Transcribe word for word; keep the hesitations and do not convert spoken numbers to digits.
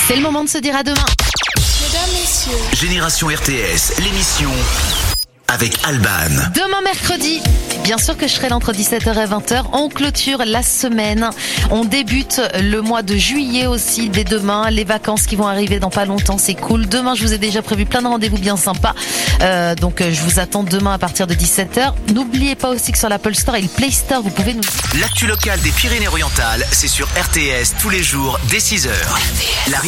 C'est le moment de se dire à demain. Mesdames, messieurs. Génération R T S, l'émission avec Alban. Demain mercredi, bien sûr que je serai là entre dix-sept heures et vingt heures. On clôture la semaine. On débute le mois de juillet aussi dès demain. Les vacances qui vont arriver dans pas longtemps, c'est cool. Demain, je vous ai déjà prévu plein de rendez-vous bien sympas. Euh, donc, je vous attends demain à partir de dix-sept heures. N'oubliez pas aussi que sur l'Apple Store et le Play Store, vous pouvez nous... L'actu locale des Pyrénées-Orientales, c'est sur R T S tous les jours dès six heures. La